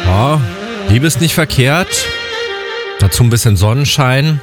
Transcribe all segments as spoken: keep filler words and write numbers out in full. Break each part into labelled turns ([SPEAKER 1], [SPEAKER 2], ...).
[SPEAKER 1] Ja, Liebe ist nicht verkehrt. Dazu ein bisschen Sonnenschein,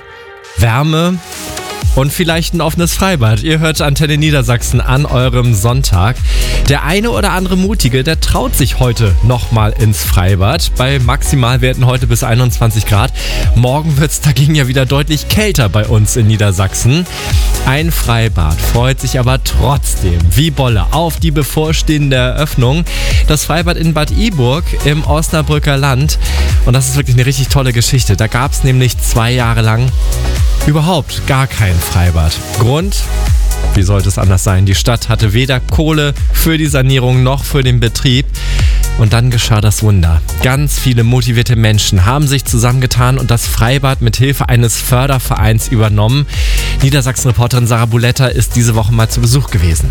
[SPEAKER 1] Wärme und vielleicht ein offenes Freibad. Ihr hört Antenne Niedersachsen an eurem Sonntag. Der eine oder andere Mutige, der traut sich heute nochmal ins Freibad. Bei Maximalwerten heute bis einundzwanzig Grad. Morgen wird es dagegen ja wieder deutlich kälter bei uns in Niedersachsen. Ein Freibad freut sich aber trotzdem wie Bolle auf die bevorstehende Eröffnung. Das Freibad in Bad Iburg im Osnabrücker Land. Und das ist wirklich eine richtig tolle Geschichte. Da gab es nämlich zwei Jahre lang überhaupt gar kein Freibad. Grund? Wie sollte es anders sein? Die Stadt hatte weder Kohle für die Sanierung noch für den Betrieb. Und dann geschah das Wunder. Ganz viele motivierte Menschen haben sich zusammengetan und das Freibad mit Hilfe eines Fördervereins übernommen. Niedersachsen-Reporterin Sarah Buletta ist diese Woche mal zu Besuch gewesen.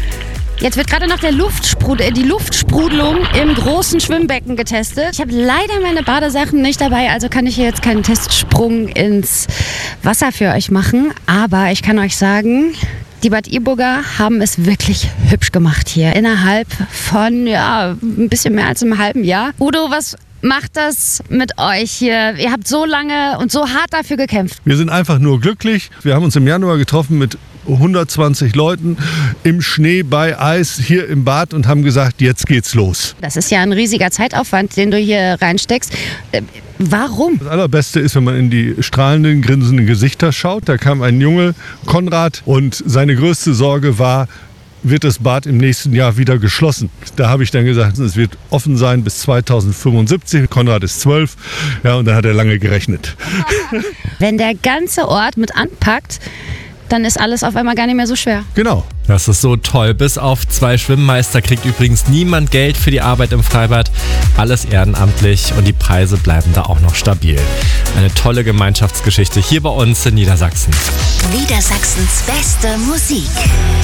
[SPEAKER 2] Jetzt wird gerade noch der Luftsprudel, die Luftsprudelung im großen Schwimmbecken getestet. Ich habe leider meine Badesachen nicht dabei, also kann ich hier jetzt keinen Testsprung ins Wasser für euch machen. Aber ich kann euch sagen, die Bad Iburger haben es wirklich hübsch gemacht hier. Innerhalb von, ja, ein bisschen mehr als einem halben Jahr. Udo, was macht das mit euch hier? Ihr habt so lange und so hart dafür gekämpft.
[SPEAKER 3] Wir sind einfach nur glücklich. Wir haben uns im Januar getroffen mit hundertzwanzig Leuten im Schnee bei Eis hier im Bad und haben gesagt, jetzt geht's los.
[SPEAKER 2] Das ist ja ein riesiger Zeitaufwand, den du hier reinsteckst. Äh, warum?
[SPEAKER 3] Das Allerbeste ist, wenn man in die strahlenden, grinsenden Gesichter schaut. Da kam ein Junge, Konrad, und seine größte Sorge war, wird das Bad im nächsten Jahr wieder geschlossen. Da habe ich dann gesagt, es wird offen sein bis zweitausendfünfundsiebzig. Konrad ist zwölf, ja, und dann hat er lange gerechnet.
[SPEAKER 2] Wenn der ganze Ort mit anpackt, dann ist alles auf einmal gar nicht mehr so schwer.
[SPEAKER 3] Genau.
[SPEAKER 1] Das ist so toll. Bis auf zwei Schwimmmeister kriegt übrigens niemand Geld für die Arbeit im Freibad. Alles ehrenamtlich und die Preise bleiben da auch noch stabil. Eine tolle Gemeinschaftsgeschichte hier bei uns in Niedersachsen.
[SPEAKER 4] Niedersachsens beste Musik.